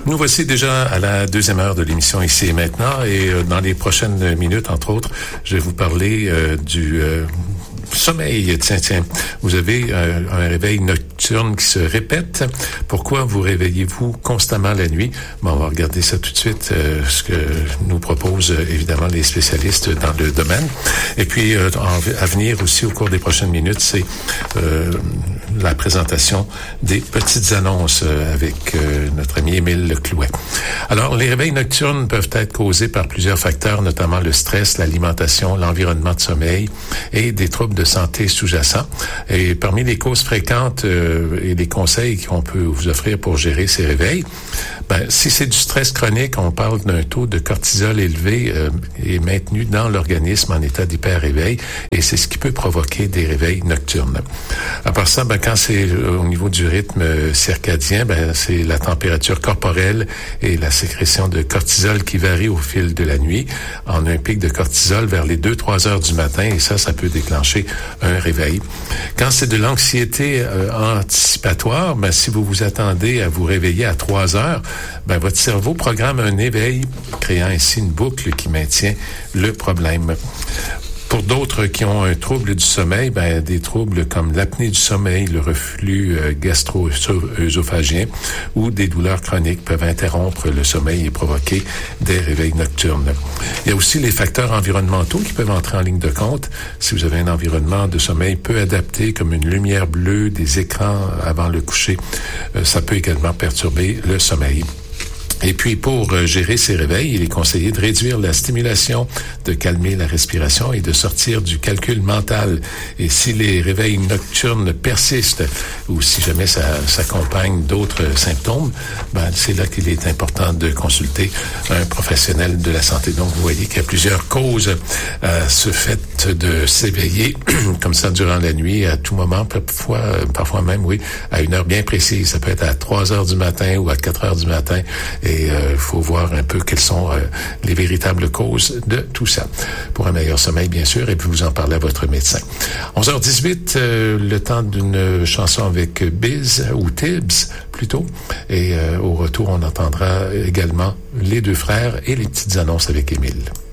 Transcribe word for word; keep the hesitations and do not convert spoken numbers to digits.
Nous voici déjà à la deuxième heure de l'émission Ici et Maintenant, et euh, dans les prochaines minutes, entre autres, je vais vous parler euh, du euh, sommeil. Tiens, tiens, vous avez euh, un réveil nocturne qui se répète. Pourquoi vous réveillez-vous constamment la nuit? Bon, on va regarder ça tout de suite, euh, ce que nous proposent euh, évidemment les spécialistes dans le domaine. Et puis, euh, en, à venir aussi au cours des prochaines minutes, c'est euh, la présentation des petites annonces euh, avec euh, notre ami Émile Clouet. Alors, les réveils nocturnes peuvent être causés par plusieurs facteurs, notamment le stress, l'alimentation, l'environnement de sommeil et des troubles de santé sous-jacents. Et parmi les causes fréquentes euh, et les conseils qu'on peut vous offrir pour gérer ces réveils, ben, si c'est du stress chronique, on parle d'un taux de cortisol élevé euh, et maintenu dans l'organisme en état d'hyper-réveil, et c'est ce qui peut provoquer des réveils nocturnes. À part ça, ben, quand c'est au niveau du rythme circadien, ben, c'est la température corporelle et la sécrétion de cortisol qui varie au fil de la nuit. On a un pic de cortisol vers les deux trois heures du matin, et ça, ça peut déclencher un réveil. Quand c'est de l'anxiété euh, anticipatoire, ben, si vous vous attendez à vous réveiller à trois heures, ben, votre cerveau programme un éveil, créant ainsi une boucle qui maintient le problème. Pour d'autres qui ont un trouble du sommeil, ben, des troubles comme l'apnée du sommeil, le reflux euh, gastro-œsophagien ou des douleurs chroniques peuvent interrompre le sommeil et provoquer des réveils nocturnes. Il y a aussi les facteurs environnementaux qui peuvent entrer en ligne de compte. Si vous avez un environnement de sommeil peu adapté, comme une lumière bleue, des écrans avant le coucher, euh, ça peut également perturber le sommeil. Et puis, pour euh, gérer ces réveils, il est conseillé de réduire la stimulation, de calmer la respiration et de sortir du calcul mental. Et si les réveils nocturnes persistent, ou si jamais ça s'accompagne d'autres symptômes, ben, c'est là qu'il est important de consulter un professionnel de la santé. Donc, vous voyez qu'il y a plusieurs causes à ce fait de s'éveiller comme ça durant la nuit, à tout moment, parfois, parfois même, oui, à une heure bien précise. Ça peut être à trois heures du matin ou à quatre heures du matin. Et il euh, faut voir un peu quelles sont euh, les véritables causes de tout ça. Pour un meilleur sommeil, bien sûr, et puis vous en parlez à votre médecin. onze heures dix-huit, euh, le temps d'une chanson avec Biz, ou Tibbs, plutôt. Et euh, au retour, on entendra également les deux frères et les petites annonces avec Émile.